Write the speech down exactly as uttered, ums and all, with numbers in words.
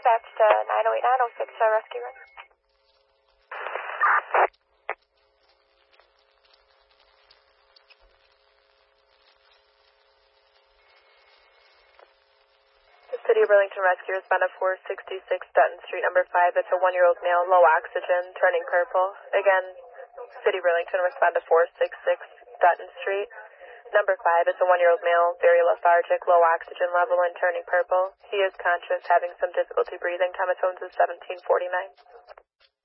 dispatch to nine oh eight nine oh six uh, rescue room. The City of Burlington Rescue responded four sixty-six Dutton Street, number five. It's a one-year-old male, low oxygen, turning purple. Again, City of Burlington responded four sixty-six Dutton Street, number five. It's a one-year-old male, very lethargic, low oxygen level, and turning purple. He is conscious, having some difficulty breathing. Time of tones is seventeen forty-nine.